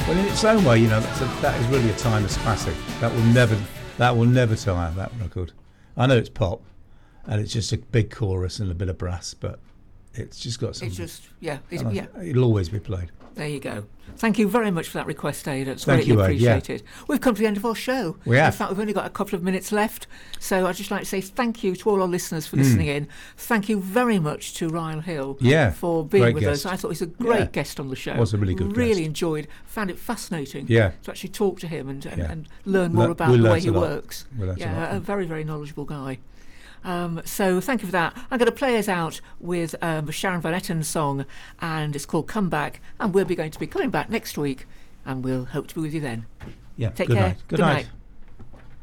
Well, in its own way, that is really a timeless classic. That will never tire, that record. I know it's pop, and it's just a big chorus and a bit of brass, but it's just got something. It's just, It'll always be played. There you go. Thank you very much for that request, Ada. It's Thank greatly you, Ade, appreciated. We've come to the end of our show. We have. In fact, we've only got a couple of minutes left. So I'd just like to say thank you to all our listeners for listening in. Thank you very much to Ryle Hill for being with us. I thought he was a great guest on the show. Was a really good guest. Really enjoyed, found it fascinating to actually talk to him and learn more about the way he works. A very, very knowledgeable guy. So thank you for that. I'm going to play us out with Sharon Van Etten's song, and it's called Come Back, and we'll be going to be coming back next week, and we'll hope to be with you then. Yeah. Take Good care. Night. Good night.